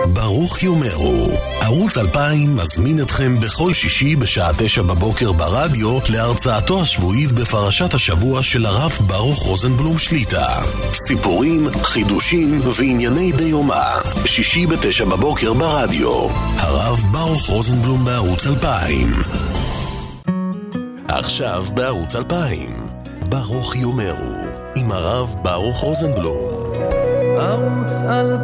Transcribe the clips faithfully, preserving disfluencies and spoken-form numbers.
ברוך יאמרו. ערוץ אלפיים מזמין אתכם בכל שישי בשעה תשע בבוקר ברדיו להרצאתו השבועית בפרשת השבוע של הרב ברוך רוזנבלום שליטה. סיפורים, חידושים וענייני דיומא. שישי בתשע בבוקר ברדיו. הרב ברוך רוזנבלום בערוץ אלפיים. עכשיו בערוץ אלפיים. ברוך יאמרו עם הרב ברוך רוזנבלום. ערוץ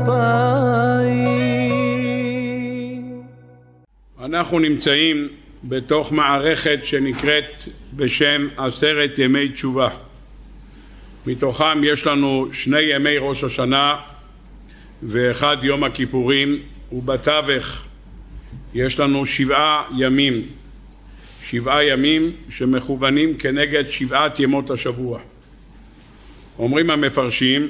אלפיים. אנחנו נמצאים בתוך מערכת שנקראת בשם עשרת ימי תשובה. מתוכם יש לנו שני ימי ראש השנה ואחד יום הכיפורים, ובתווך יש לנו שבעה ימים, שבעה ימים שמכוונים כנגד שבעת ימות השבוע. אומרים המפרשים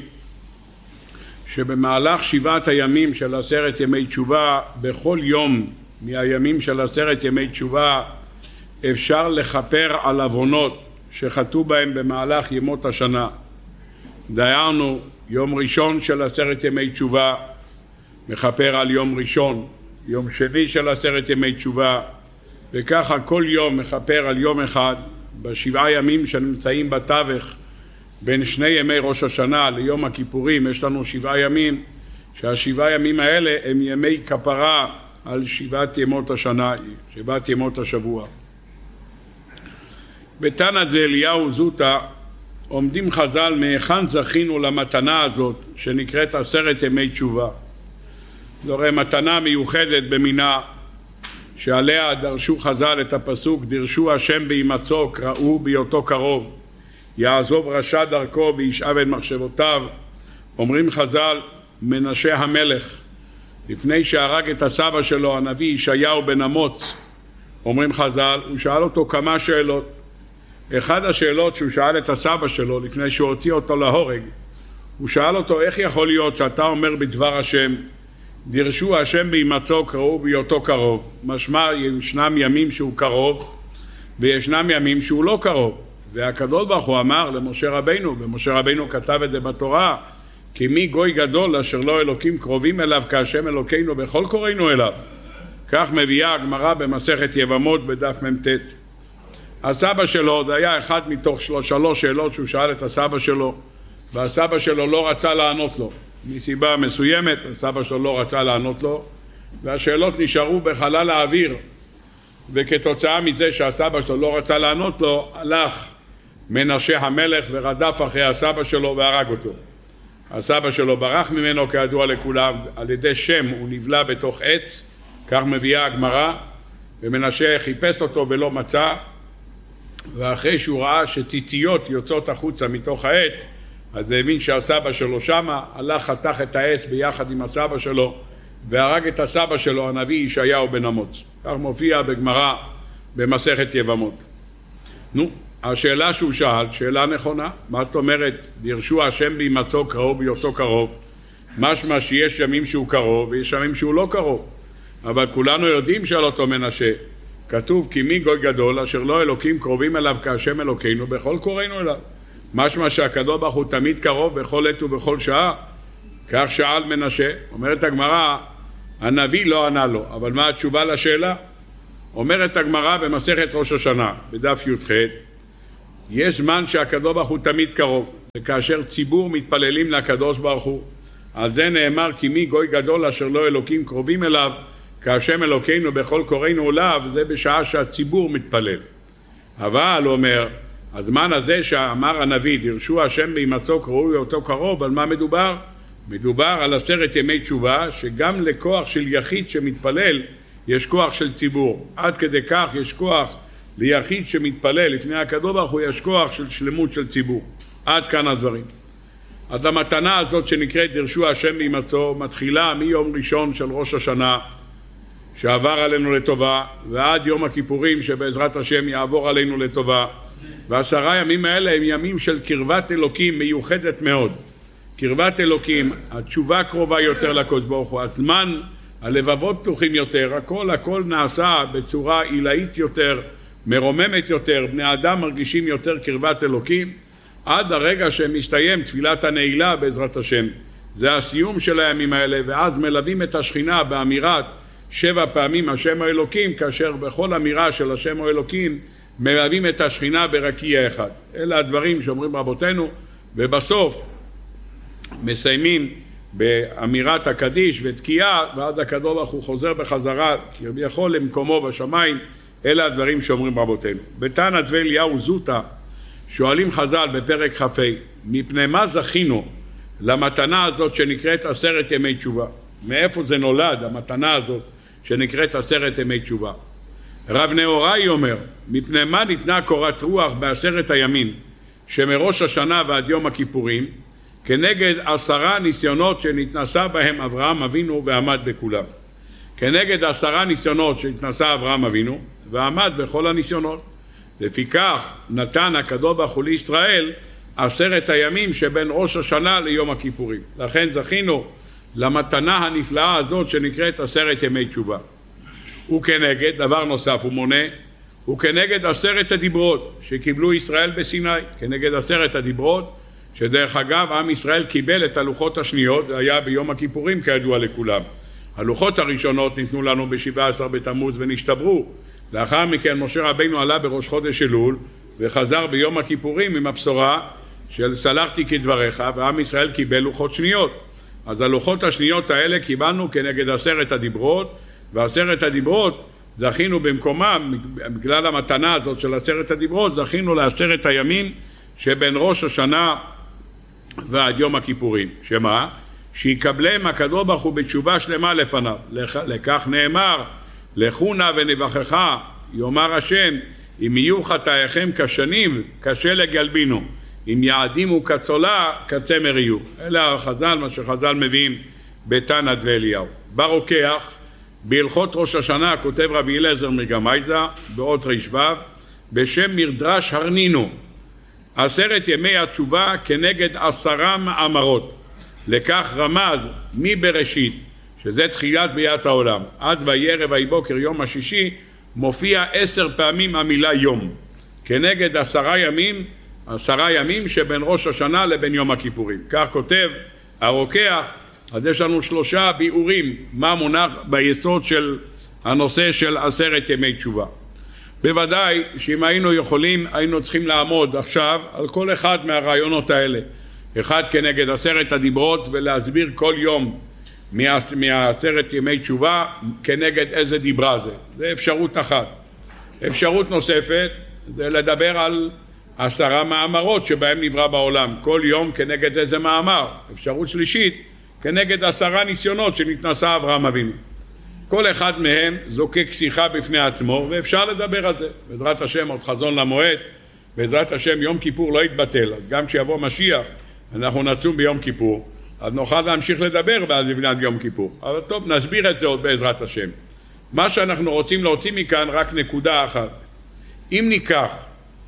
שבמהלך שבעת הימים של עשרת ימי תשובה, בכל יום מהימים של עשרת ימי תשובה אפשר לכפר על עוונות שחטאו בהם במהלך ימות השנה. דיינו, יום ראשון של עשרת ימי תשובה מכפר על יום ראשון, יום שני של עשרת ימי תשובה, וככה כל יום מכפר על יום אחד. בשבעה ימים שנמצאים בתווך בין שני ימי ראש השנה ליום הכיפורים יש לנו שבעה ימים, שהשבעה ימים האלה הם ימי כפרה על שבעת ימות השנה, שבעת ימות השבוע. בתנא דאליהו זוטא עומדים חז"ל מהיכן זכינו למתנה הזאת שנקראת עשרת ימי תשובה. זו הרי מתנה מיוחדת במינה, שעליה דרשו חז"ל את הפסוק דרשו השם בהימצאו קראו בהיותו קרוב, יעזוב רשע דרכו וישאב את מחשבותיו. אומרים חז"ל, מנשה המלך לפני שהרג את הסבא שלו הנביא ישעיהו בן אמוץ, אומרים חז"ל, הוא שאל אותו כמה שאלות. אחד השאלות שהוא שאל את הסבא שלו לפני שהוא הוציא אותו להורג, הוא שאל אותו איך יכול להיות שאתה אומר בדבר השם דרשו השם בהימצאו קראו בהיותו קרוב, משמע ישנם ימים שהוא קרוב וישנם ימים שהוא לא קרוב. והקדוש ברוך הוא אמר למשה רבינו, ומשה רבינו כתב את זה בתורה, כי מי גוי גדול אשר לא אלוקים קרובים אליו כהשם אלוקינו בכל קוראינו אליו. כך מביאה הגמרא במסכת יבמות בדף מ"ט. הסבא שלו, זה היה אחד מתוך שלוש שאלות שהוא שאל את הסבא שלו, והסבא שלו לא רצה לענות לו מסיבה מסוימת. הסבא שלו לא רצה לענות לו והשאלות נשארו בחלל האוויר, וכתוצאה מזה שהסבא שלו לא רצה לענות לו, הלך מנשה המלך ורדף אחרי הסבא שלו והרג אותו. הסבא שלו ברח ממנו כידוע לכולם, על ידי שם הוא נבלע בתוך עץ, כך מביאה הגמרא, ומנשה חיפש אותו ולא מצא, ואחרי שהוא ראה שציציות יוצאות החוצה מתוך העץ, אז הבין שהסבא שלו שמה, הלך חתך את העץ ביחד עם הסבא שלו והרג את הסבא שלו הנביא ישעיהו בן אמוץ. כך מופיע בגמרא במסכת יבמות. נו, השאלה שהוא שאל, שאלה נכונה. מה זאת אומרת דרשו השם בהימצאו קראו בהיותו קרוב? משמע שיש ימים שהוא קרוב ויש ימים שהוא לא קרוב, אבל כולנו יודעים שעל אותו מנשה כתוב כי מי גוי גדול אשר לא אלוקים קרובים אליו כהשם אלוקינו בכל קוראינו אליו. משמע שהקדוש ברוך הוא תמיד קרוב בכל עת ובכל שעה. כך שאל מנשה. אומרת הגמרא, הנביא לא ענה לו, אבל מה התשובה לשאלה? אומרת הגמרא במסכת ראש השנה בדף י"ח, יש זמן שהקדוש ברוך הוא תמיד קרוב, וכאשר ציבור מתפללים לקדוש ברוך הוא, על זה נאמר כי מי גוי גדול אשר לא אלוקים קרובים אליו כהשם אלוקינו בכל קוראינו אליו, זה בשעה שהציבור מתפלל. אבל הוא אומר, הזמן הזה שאמר הנביא דרשו השם בהימצאו קראו בהיותו קרוב, על מה מדובר? מדובר על עשרת ימי תשובה, שגם לכוח של יחיד שמתפלל יש כוח של ציבור. עד כדי כך יש כוח ליחיד שמתפלל לפני הקדוש ברוך הוא, יש כוח של שלמות של ציבור. עד כאן הדברים. אז המתנה הזאת שנקראת דרשו השם בהימצאו מתחילה מיום ראשון של ראש השנה שעבר עלינו לטובה, ועד יום הכיפורים שבעזרת השם יעבור עלינו לטובה. ועשרה ימים האלה הם ימים של קרבת אלוקים מיוחדת מאוד. קרבת אלוקים, התשובה קרובה יותר לקדוש ברוך הוא, הזמן, הלבבות פתוחים יותר, הכל הכל נעשה בצורה עילאית יותר, מרוממת יותר, בני אדם מרגישים יותר קרבת אלוקים, עד הרגע שמסתיים תפילת הנעילה בעזרת השם, זה הסיום של הימים האלה, ואז מלווים את השכינה באמירת שבע פעמים השם האלוקים, כאשר בכל אמירה של השם האלוקים מלווים את השכינה ברקיע אחד. אלה הדברים שאומרים רבותינו, ובסוף מסיימים באמירת הקדיש ותקיעה, ועד הקדוש ברוך הוא חוזר בחזרה כביכול למקומו בשמיים. אלה הדברים שאומרים רבותינו. בתנא דבי אליהו זוטא שואלים חז"ל בפרק כ"ה, מפני מה זכינו למתנה הזאת שנקראת עשרת ימי תשובה? מאיפה זה נולד המתנה הזאת שנקראת עשרת ימי תשובה? רב נהוראי אומר, מפני מה ניתנה קורת רוח בעשרת הימים שמראש השנה ועד יום הכיפורים, כנגד עשרה ניסיונות שנתנסה בהם אברהם אבינו ועמד בכולם. כנגד עשרה ניסיונות שנתנסה אברהם אבינו ועמד בכל הניסיונות. לפיכך נתן הקדוש ברוך הוא לישראל עשרת הימים שבין ראש השנה ליום הכיפורים. לכן זכינו למתנה הנפלאה הזאת שנקראת עשרת ימי תשובה. וכנגד, דבר נוסף הוא מונה, וכנגד עשרת הדיברות שקיבלו ישראל בסיני, כנגד עשרת הדיברות, שדרך אגב עם ישראל קיבל את הלוחות השניות, זה היה ביום הכיפורים כידוע לכולם. הלוחות הראשונות ניתנו לנו ב-שבעה עשר בתמוז ונשתברו. לאחר מכן משה רבינו עלה בראש חודש אלול וחזר ביום הכיפורים עם הבשורה של סלחתי כדבריך, ועם ישראל קיבל לוחות שניות. אז הלוחות השניות האלה קיבלנו כנגד עשרת הדיברות, ועשרת הדיברות זכינו במקומם, בגלל המתנה הזאת של עשרת הדיברות, זכינו לעשרת הימים שבין ראש השנה ועד יום הכיפורים. שמה? שיקבלם הקדוש ברוך הוא בתשובה שלמה לפניו. לכך נאמר, לכו נא ונבחך, יאמר השם, אם יהיו חטאיכם כשנים, כשלג ילבינו, אם יעדימו כצולה, כצמר יהיו. אלה החז"ל, מה שחז"ל מביאים בתנא דבי אליהו. ברוקח, בהלכות ראש השנה, כותב רבי אליעזר מגמייזא, באות רשו, בשם מרדרש הרנינו, עשרת ימי התשובה כנגד עשרה מאמרות. לכך רמז מבראשית, שזה תחילת בריאת העולם, עד וירא ויהי בוקר יום השישי, מופיע עשר פעמים המילה יום, כנגד עשרה ימים, עשרה ימים שבין ראש השנה לבין יום הכיפורים. כך כותב הרוקח. אז יש לנו שלושה ביאורים מה מונח ביסוד של הנושא של עשרת ימי תשובה. בוודאי שאם היינו יכולים, היינו צריכים לעמוד עכשיו על כל אחד מהרעיונות האלה, אחד כנגד עשרת הדיברות, ולהסביר כל יום מעשרת ימי תשובה כנגד איזה דיברה זה. זה אפשרות אחת. אפשרות נוספת זה לדבר על עשרה מאמרות שבהם נברא בעולם, כל יום כנגד איזה מאמר. אפשרות שלישית, כנגד עשרה ניסיונות שנתנסה אברהם אבינו. כל אחד מהם זוקק שיחה בפני עצמו, ואפשר לדבר על זה. בעזרת השם עוד חזון למועד, בעזרת השם יום כיפור לא יתבטל. אז גם כשיבוא משיח אנחנו נצום ביום כיפור, אז נוכל להמשיך לדבר בעד לבנת יום כיפור. אבל טוב, נסביר את זה עוד בעזרת השם. מה שאנחנו רוצים להוציא מכאן רק נקודה אחת. אם ניקח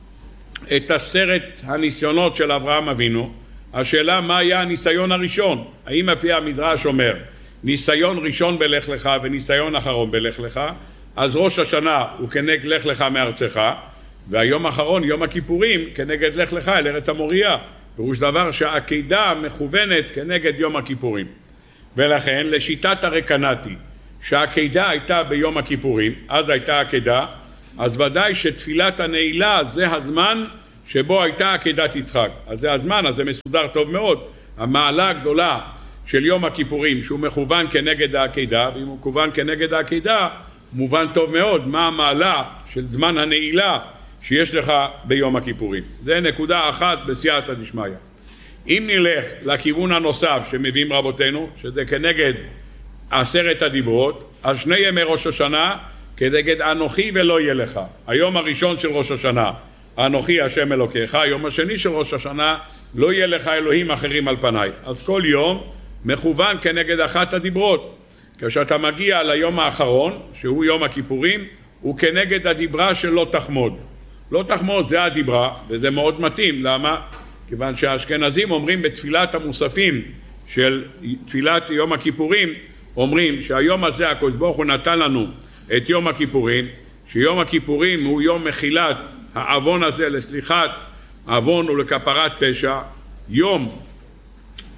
את עשרת הניסיונות של אברהם אבינו, השאלה מה היה הניסיון הראשון? האם לפי המדרש אומר ניסיון ראשון בלך לך וניסיון אחרון בלך לך, אז ראש השנה הוא כנגד לך לך מארצך, והיום האחרון יום הכיפורים כנגד לך לך אל ארץ המוריה. פירוש דבר שהעקידה מכוונת כנגד יום הכיפורים. ולכן לשיטת הרקנתי שהעקידה הייתה ביום הכיפורים, אז הייתה עקידה, אז ודאי שתפילת הנעילה זה הזמן שבו הייתה עקידת יצחק. אז זה הזמן, אז זה מסודר טוב מאוד. המעלה הגדולה של יום הכיפורים שהוא מכוון כנגד העקידה, ואם הוא מכוון כנגד העקידה מובן טוב מאוד מה המעלה של זמן הנעילה שיש לך ביום הכיפורים. זה נקודה אחת בסייעתא דשמיא. אם נלך לכיוון הנוסף שמביאים רבותינו, שזה כנגד עשרת הדיברות, אז שני ימי ראש השנה כנגד אנוכי ולא יהיה לך. היום הראשון של ראש השנה, אנוכי השם אלוקיך, היום השני של ראש השנה, לא יהיה לך אלוהים אחרים על פניי. אז כל יום מכוון כנגד אחת הדיברות. כשאתה מגיע ליום האחרון, שהוא יום הכיפורים, הוא כנגד הדיברה של לא תחמוד. לא תחמוד זה הדיברה, וזה מאוד מתאים. למה? כיוון שהאשכנזים אומרים בתפילת המוספים של תפילת יום הכיפורים, אומרים שהיום הזה הקדוש ברוך הוא נתן לנו את יום הכיפורים, שיום הכיפורים הוא יום מחילת העוון הזה לסליחת עוון ולכפרת פשע. יום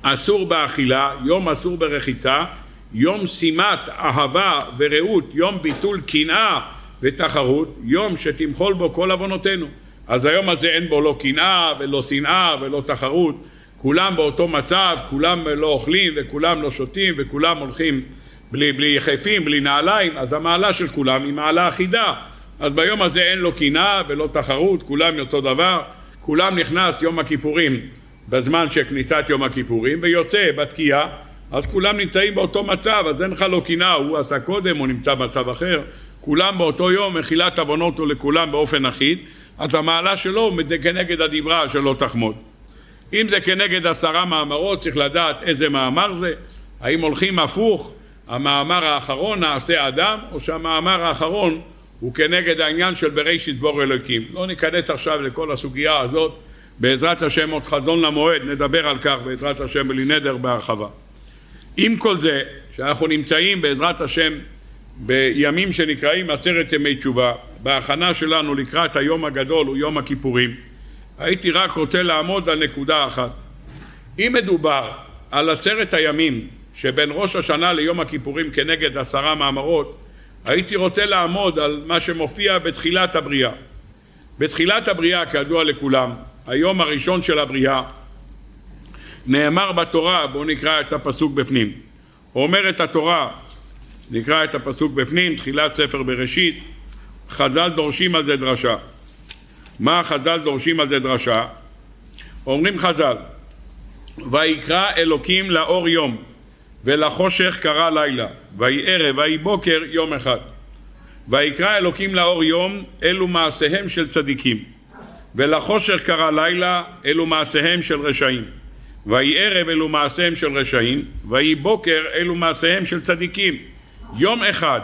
אסור באכילה, יום אסור ברחיצה, יום שימת אהבה ורעות, יום ביטול קנאה ותחרות, יום שתמחול בו כל עוונותינו. אז היום הזה אין בו לא קנאה ולא שנאה ולא תחרות, כולם באותו מצב, כולם לא אוכלים וכולם לא שותים וכולם הולכים בלי, בלי יחפים, בלי נעליים, אז המעלה של כולם היא מעלה אחידה. אז ביום הזה אין לו קנאה ולא תחרות, כולם אותו דבר, כולם נכנס יום הכיפורים בזמן של כניסת יום הכיפורים ויוצא בתקיעה, אז כולם נמצאים באותו מצב, אז אין לך לא קנאה, הוא עשה קודם, הוא נמצא במצב אחר, כולם באותו יום, מחילת עוונות הוא לכולם באופן אחיד, אז המעלה שלו כנגד הדיברה שלא תחמוד. אם זה כנגד עשרה מאמרות, צריך לדעת איזה מאמר זה, האם הולכים הפוך, המאמר האחרון נעשה אדם, או שהמאמר האחרון הוא כנגד העניין של בראשית בור אלוקים. לא ניכנס עכשיו לכל הסוגיה הזאת, בעזרת השם עוד חזון למועד, נדבר על כך בעזרת השם בלי נדר בהרחבה. עם כל זה, שאנחנו נמצאים בעזרת השם בימים שנקראים עשרת ימי תשובה, בהכנה שלנו לקראת היום הגדול הוא יום הכיפורים, הייתי רק רוצה לעמוד על נקודה אחת. אם מדובר על עשרת הימים שבין ראש השנה ליום הכיפורים כנגד עשרה מאמרות, הייתי רוצה לעמוד על מה שמופיע בתחילת הבריאה. בתחילת הבריאה, כידוע לכולם, היום הראשון של הבריאה, נאמר בתורה, בואו נקרא את הפסוק בפנים. אומרת התורה, נקרא את הפסוק בפנים, תחילת ספר בראשית, חז"ל דורשים על זה דרשה. מה חז"ל דורשים על זה דרשה? אומרים חז"ל, ויקרא אלוקים לאור יום, ולחושך קרא לילה, ויהי ערב, ויהי בוקר יום אחד. ויקרא אלוקים לאור יום, אלו מעשיהם של צדיקים, ולחושך קרא לילה, אלו מעשיהם של רשעים. ויהי ערב, אלו מעשיהם של רשעים, ויהי בוקר, אלו מעשיהם של צדיקים. יום אחד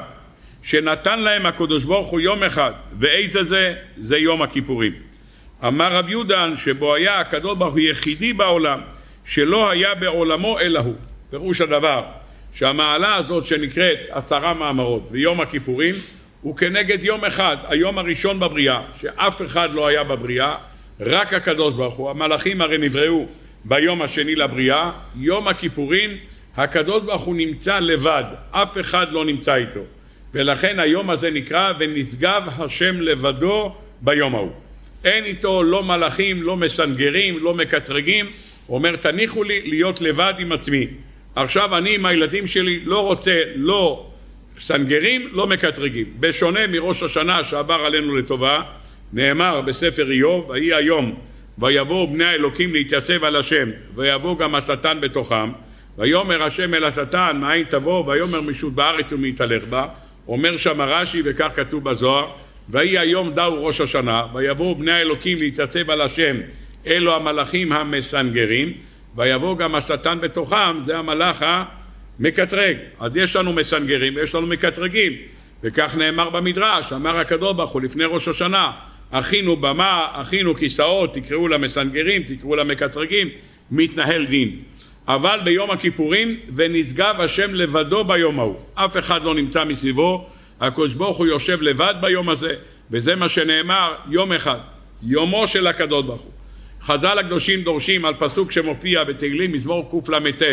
שנתן להם הקדוש ברוך הוא יום אחד, ואיזה זה? זה יום הכיפורים. אמר רב יהודה שבו היה הקדוש ברוך הוא יחידי בעולם שלא היה בעולמו אלא הוא. פירוש הדבר שהמעלה הזאת שנקראת עשרה מאמרות ויום הכיפורים הוא כנגד יום אחד, היום הראשון בבריאה, שאף אחד לא היה בבריאה, רק הקדוש ברוך הוא. המלאכים הרי נבראו ביום השני לבריאה, יום הכיפורים הקדוש ברוך הוא נמצא לבד, אף אחד לא נמצא איתו, ולכן היום הזה נקרא ונשגב השם לבדו ביום ההוא. אין איתו לא מלאכים, לא מסנגרים, לא מקטרגים. הוא אומר תניחו לי להיות לבד עם עצמי, עכשיו אני עם הילדים שלי לא רוצה לא סנגרים, לא מקטרגים. בשונה מראש השנה שעבר עלינו לטובה, נאמר בספר איוב, ויהי היום ויבואו בני האלוקים להתייצב על השם, ויבוא גם השטן בתוכם, ויאמר השם אל השטן מאין תבוא, ויאמר משוט בארץ ומתהלך בה. אומר שם רש"י וכך כתוב בזוהר, ויהי היום דאו ראש השנה, ויבואו בני האלוקים להתייצב על השם, אלו המלאכים המסנגרים, ויבוא גם השטן בתוכם, זה המלאך המקטרג. אז יש לנו מסנגרים ויש לנו מקטרגים, וכך נאמר במדרש, אמר הקדוש ברוך הוא לפני ראש השנה, אכינו במה, אכינו כיסאות, תקראו למסנגרים, תקראו למקטרגים, מתנהל דין. אבל ביום הכיפורים ונשגב השם לבדו ביום ההוא, אף אחד לא נמצא מסביבו, הקדוש ברוך הוא יושב לבד ביום הזה, וזה מה שנאמר יום אחד, יומו של הקדוש ברוך הוא. חז"ל הקדושים דורשים על פסוק שמופיע בתהילים מזמור קל"ט,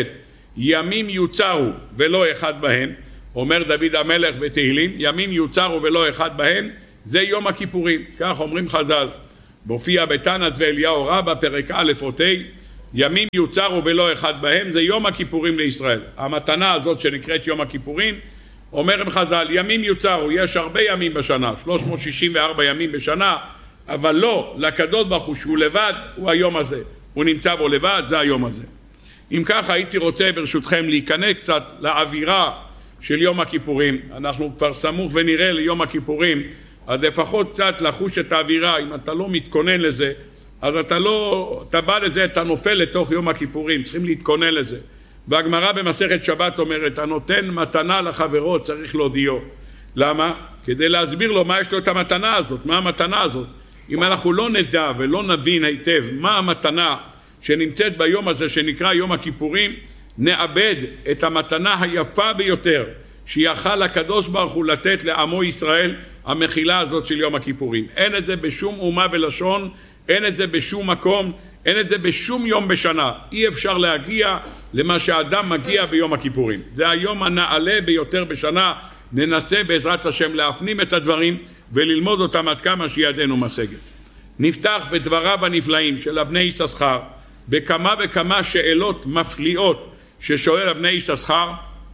ימים יוצרו ולא אחד בהם. אומר דוד המלך בתהילים, ימים יוצרו ולא אחד בהם, זה יום הכיפורים. כך אומרים חז"ל, מופיע בתנת ואליהו רבה פרק א' אות ה', ימים יוצרו ולא אחד בהם, זה יום הכיפורים לישראל. המתנה הזאת שנקראת יום הכיפורים, אומרים חז"ל, ימים יוצרו, יש הרבה ימים בשנה, שלוש מאות שישים וארבע ימים בשנה, אבל לא, לקדוש ברוך הוא שהוא לבד, הוא היום הזה. הוא נמצא בו לבד, זה היום הזה. אם ככה הייתי רוצה ברשותכם להיכנס קצת לאווירה של יום הכיפורים. אנחנו כבר סמוך ונראה ליום הכיפורים, אז לפחות קצת לחוש את האווירה. אם אתה לא מתכונן לזה, אז אתה לא, אתה בא לזה, אתה נופל לתוך יום הכיפורים, צריכים להתכונן לזה. והגמרא במסכת שבת אומרת, הנותן מתנה לחברו צריך להודיעו. למה? כדי להסביר לו מה יש לו את המתנה הזאת, מה המתנה הזאת. אם אנחנו לא נדע ולא נבין היטב מה המתנה שנמצאת ביום הזה שנקרא יום הכיפורים, נאבד את המתנה היפה ביותר שיכל הקדוש ברוך הוא לתת לעמו ישראל, המחילה הזאת של יום הכיפורים. אין את זה בשום אומה ולשון, אין את זה בשום מקום, אין את זה בשום יום בשנה. אי אפשר להגיע למה שאדם מגיע ביום הכיפורים. זה היום הנעלה ביותר בשנה. ננסה בעזרת השם להפנים את הדברים וללמוד אותם עד כמה שידנו משגת. נפתח בדבריו הנפלאים של הבני יששכר בכמה וכמה שאלות מפליאות ששואל הבני יששכר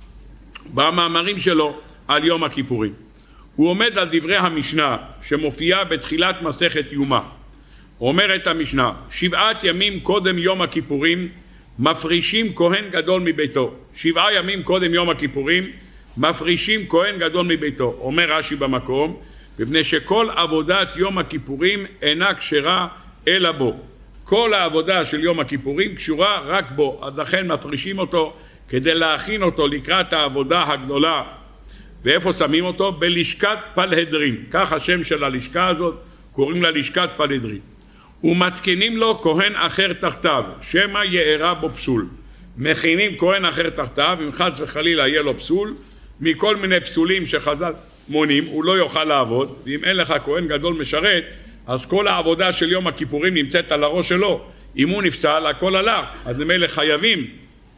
במאמרים שלו על יום הכיפורים. הוא עומד על דברי המשנה שמופיעה בתחילת מסכת יומא. אומרת המשנה, שבעת ימים קודם יום הכיפורים מפרישים כהן גדול מביתו. שבעה ימים קודם יום הכיפורים מפרישים כהן גדול מביתו. אומר רש"י במקום, מפני שכל עבודת יום הכיפורים אינה כשרה אלא בו. כל העבודה של יום הכיפורים קשורה רק בו, אז לכן מפרישים אותו כדי להכין אותו לקראת העבודה הגדולה. ואיפה שמים אותו? בלשכת פלהדרין. כך השם של הלשכה הזאת, קוראים לה לשכת פלהדרין. ומתקינים לו כהן אחר תחתיו, שמא יארע בו פסול. מכינים כהן אחר תחתיו, אם חס וחלילה יהיה לו פסול, מכל מיני פסולים שחז"ל מונים, הוא לא יוכל לעבוד, ואם אין לך כהן גדול משרת, אז כל העבודה של יום הכיפורים נמצאת על הראש שלו. אם הוא נפסל, הכל הלך, אז למילא חייבים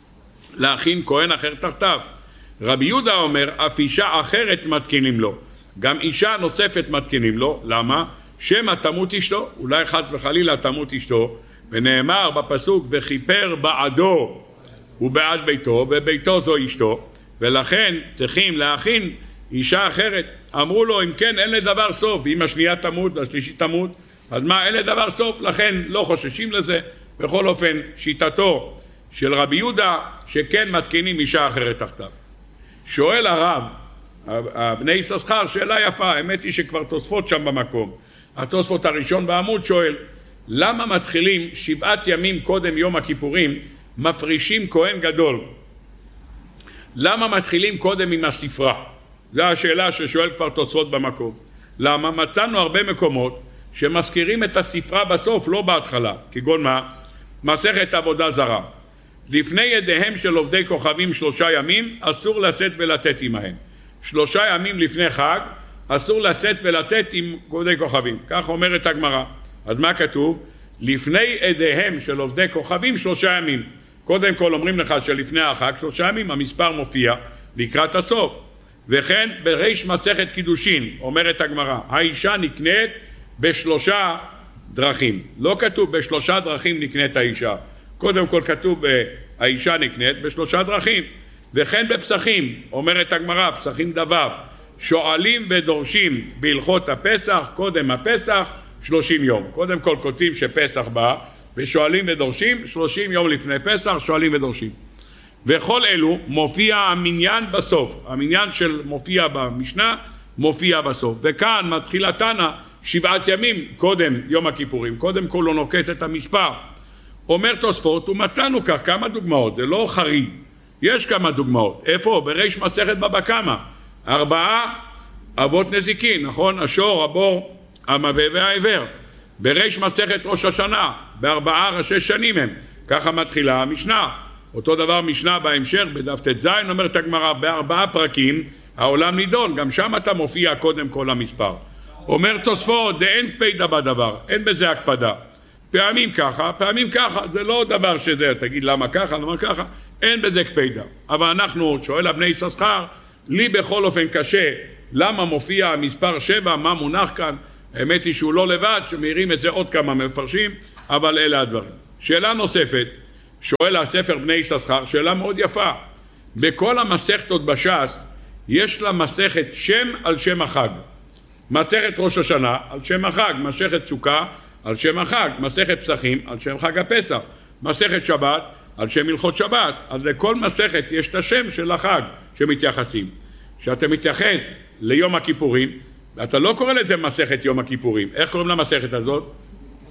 להכין כהן אחר תחתיו. רבי יהודה אומר, אף אישה אחרת מתקינים לו, גם אישה נוספת מתקינים לו. למה? שמא תמות אשתו, אולי חס וחלילה תמות אשתו, ונאמר בפסוק וכיפר בעדו ובעד ביתו, וביתו זו אשתו, ולכן צריכים להכין אישה אחרת. אמרו לו, אם כן אין לדבר סוף, אם השנייה תמות והשלישית תמות, אז מה, אין לדבר סוף, לכן לא חוששים לזה. בכל אופן שיטתו של רבי יהודה שכן מתקינים אישה אחרת תחתיו. שואל הרב הבני יששכר שאלה יפה, האמת היא שכבר תוספות שם במקום. התוספות הראשון בעמוד שואל, למה מתחילים שבעת ימים קודם יום הכיפורים מפרישים כהן גדול? למה מתחילים קודם עם הספרה? זו השאלה ששואל כבר תוספות במקום. למה? מצאנו הרבה מקומות שמזכירים את הספרה בסוף, לא בהתחלה. כגון מה? מסכת עבודה זרה. לפני ידיהם של עובדי כוכבים שלושה ימים אסור לשאת ולתת עמהם. שלושה ימים לפני חג אסור לשאת ולתת עם עובדי כוכבים. כך אומרת הגמרא. אז מה כתוב? לפני ידיהם של עובדי כוכבים שלושה ימים. קודם כל אומרים לך שלפני החג שלושה ימים, המספר מופיע לקראת הסוף. וכן בריש מסכת קידושין אומרת הגמרא, האישה נקנית בשלושה דרכים. לא כתוב בשלושה דרכים נקנית האישה. קודם כל כתוב האישה נקנית בשלושה דרכים. וכן בפסחים אומרת הגמרא, פסחים דבר, שואלים ודורשים בהלכות הפסח, קודם הפסח שלושים יום. קודם כל כותבים שפסח בא, ושואלים ודורשים שלושים יום לפני פסח, שואלים ודורשים. וכל אלו מופיע המניין בסוף. המניין של מופיע במשנה מופיע בסוף. וכאן מתחילה תנא שבעת ימים קודם יום הכיפורים. קודם כל הוא נוקט את המספר. אומר תוספות, ומצאנו כך כמה דוגמאות, זה לא חריג. יש כמה דוגמאות. איפה? בריש מסכת בבא קמא. ארבעה אבות נזיקין, נכון? השור, הבור, המווה והעיוור. בריש מסכת ראש השנה, בארבעה ראשי שנים הם. ככה מתחילה המשנה. אותו דבר משנה בהמשך, בדף ט"ז, אומרת הגמרא, בארבעה פרקים העולם נידון, גם שם אתה מופיע קודם כל המספר. אומר תוספות, דאין קפידה בדבר, אין בזה הקפדה. פעמים ככה, פעמים ככה, זה לא דבר שזה, תגיד למה ככה, למה ככה, אין בזה קפידה. אבל אנחנו, שואל הבני יששכר, לי בכל אופן קשה, למה מופיע המספר שבע, מה מונח כאן? האמת היא שהוא לא לבד, שמעירים את זה עוד כמה מפרשים, אבל אלה הדברים. שאלה נוספת, שואל הספר בני יששכר, שאלה מאוד יפה. בכל המסכתות בש"ס, יש לה מסכת שם על שם החג. מסכת ראש השנה על שם החג, מסכת סוכה על שם החג, מסכת פסחים על שם חג הפסח, מסכת שבת על שם הלכות שבת. אז לכל מסכת יש את השם של החג שמתייחסים. כשאתה מתייחס ליום הכיפורים, אתה לא קורא לזה מסכת יום הכיפורים. איך קוראים למסכת הזאת?